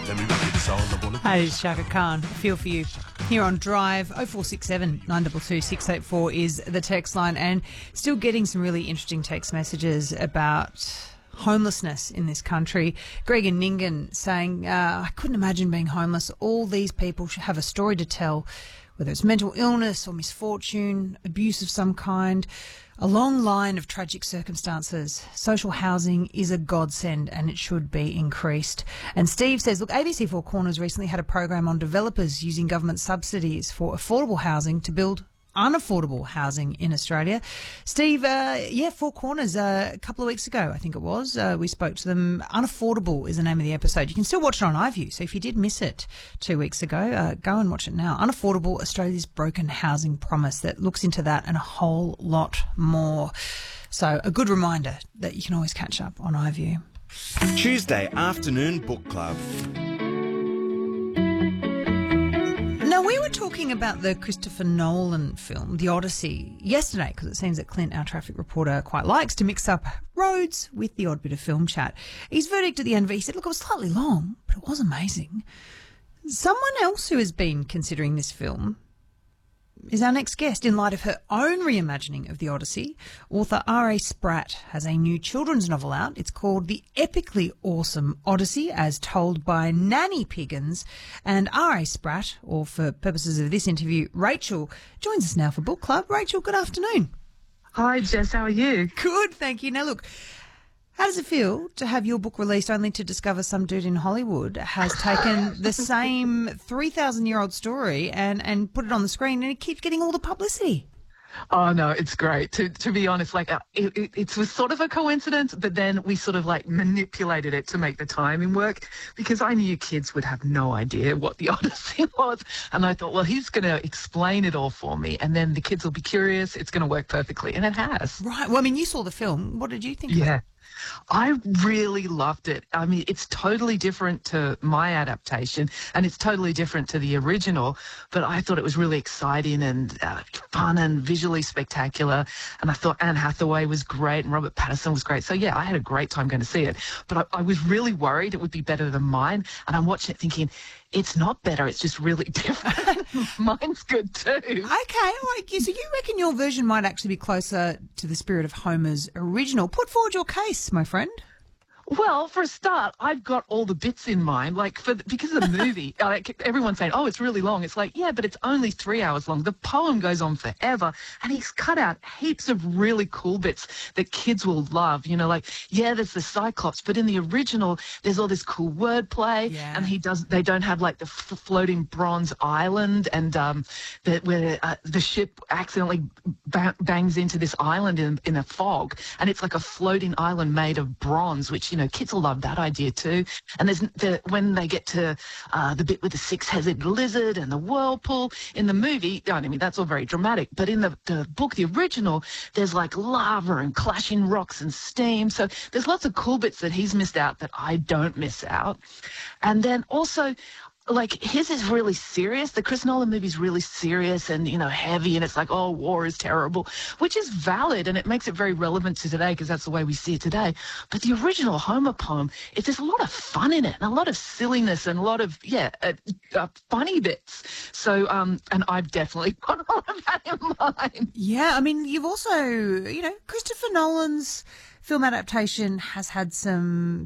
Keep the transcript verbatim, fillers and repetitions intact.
Then we rock it sound the bullet. Hey, it's Shaka Khan. Feel for you. Here on Drive, oh four six seven, nine two two, six eight four is the text line, and still getting some really interesting text messages about homelessness in this country. Greg and Ningen saying, uh, I couldn't imagine being homeless. All these people should have a story to tell, whether it's mental illness or misfortune, abuse of some kind, a long line of tragic circumstances. Social housing is a godsend and it should be increased. And Steve says, look, A B C Four Corners recently had a program on developers using government subsidies for affordable housing to build unaffordable housing in Australia. Steve, uh, yeah, Four Corners, uh, a couple of weeks ago, I think it was, uh, we spoke to them. Unaffordable is the name of the episode. You can still watch it on iView, so if you did miss it two weeks ago, uh, go and watch it now. Unaffordable, Australia's broken housing promise, that looks into that and a whole lot more. So a good reminder that you can always catch up on iView. Tuesday afternoon book club. Now, we were talking about the Christopher Nolan film, The Odyssey, yesterday, because it seems that Clint, our traffic reporter, quite likes to mix up roads with the odd bit of film chat. His verdict at the end of it, he said, look, it was slightly long, but it was amazing. Someone else who has been considering this film is our next guest. In light of her own reimagining of The Odyssey, author R A Spratt has a new children's novel out. It's called The Epically Awesome Odyssey, as told by Nanny Piggins. And R A Spratt, or for purposes of this interview, Rachel, joins us now for Book Club. Rachel, good afternoon. Hi, Jess. How are you? Good, thank you. Now, look, how does it feel to have your book released only to discover some dude in Hollywood has taken the same three thousand year old story and, and put it on the screen, and it keeps getting all the publicity? Oh, no, it's great. To to be honest, like uh, it, it, it was sort of a coincidence, but then we sort of like manipulated it to make the timing work, because I knew kids would have no idea what the Odyssey was. And I thought, well, he's going to explain it all for me, and then the kids will be curious. It's going to work perfectly. And it has. Right. Well, I mean, you saw the film. What did you think of it? Yeah. I really loved it. I mean, it's totally different to my adaptation, and it's totally different to the original, but I thought it was really exciting and uh, fun and visually spectacular. And I thought Anne Hathaway was great and Robert Pattinson was great. So, yeah, I had a great time going to see it. But I, I was really worried it would be better than mine. And I'm watching it thinking, it's not better, it's just really different. Mine's good too. Okay, all right. So you reckon your version might actually be closer to the spirit of Homer's original. Put forward your case, my friend. Well, for a start, I've got all the bits in mind. Like, for the, because of the movie, like, everyone's saying, oh, it's really long. It's like, yeah, but it's only three hours long. The poem goes on forever, and he's cut out heaps of really cool bits that kids will love. You know, like, yeah, there's the Cyclops, but in the original, there's all this cool wordplay, yeah. and he does. They don't have like the f- floating bronze island, and um, the, where uh, the ship accidentally ba- bangs into this island in in a fog, and it's like a floating island made of bronze, which, you know, kids will love that idea too. And there's the, when they get to uh, the bit with the six-headed lizard and the whirlpool in the movie, I mean, that's all very dramatic. But in the, the book, the original, there's like lava and clashing rocks and steam. So there's lots of cool bits that he's missed out that I don't miss out. And then also, like, his is really serious. The Chris Nolan movie is really serious and, you know, heavy, and it's like, oh, war is terrible, which is valid, and it makes it very relevant to today because that's the way we see it today. But the original Homer poem, it, there's a lot of fun in it and a lot of silliness and a lot of, yeah, uh, uh, funny bits. So, um, and I've definitely got all of that in mind. Yeah, I mean, you've also, you know, Christopher Nolan's film adaptation has had some